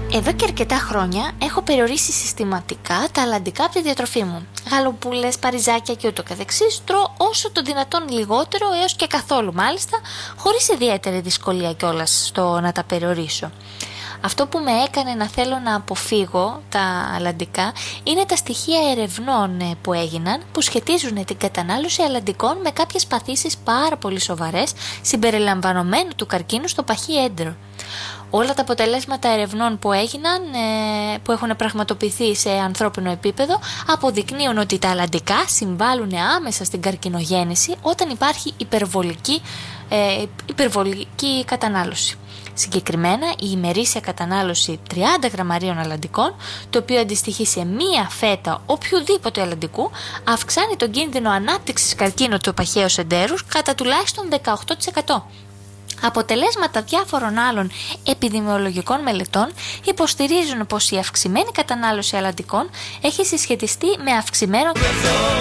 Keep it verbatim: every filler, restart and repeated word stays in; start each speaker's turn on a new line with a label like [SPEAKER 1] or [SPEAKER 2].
[SPEAKER 1] Εδώ και αρκετά χρόνια έχω περιορίσει συστηματικά τα αλλαντικά από τη διατροφή μου. Γαλοπούλες, παριζάκια και ούτω καθεξής τρώω όσο το δυνατόν λιγότερο, έως και καθόλου μάλιστα, χωρίς ιδιαίτερη δυσκολία κιόλας στο να τα περιορίσω. Αυτό που με έκανε να θέλω να αποφύγω τα αλλαντικά είναι τα στοιχεία ερευνών που έγιναν, που σχετίζουν την κατανάλωση αλλαντικών με κάποιες παθήσεις πάρα πολύ σοβαρές, συμπεριλαμβανομένου του καρκίνου στο παχύ έντερο. Όλα τα αποτελέσματα ερευνών που έγιναν, που έχουν πραγματοποιηθεί σε ανθρώπινο επίπεδο, αποδεικνύουν ότι τα αλλαντικά συμβάλλουν άμεσα στην καρκινογέννηση όταν υπάρχει υπερβολική, ε, υπερβολική κατανάλωση. Συγκεκριμένα, η ημερήσια κατανάλωση τριάντα γραμμαρίων αλλαντικών, το οποίο αντιστοιχεί σε μία φέτα οποιοδήποτε αλλαντικού, αυξάνει τον κίνδυνο ανάπτυξης καρκίνου του παχαίου εντέρους κατά τουλάχιστον δεκαοκτώ τοις εκατό. Αποτελέσματα διάφορων άλλων επιδημιολογικών μελετών υποστηρίζουν πως η αυξημένη κατανάλωση αλλαντικών έχει συσχετιστεί με αυξημένο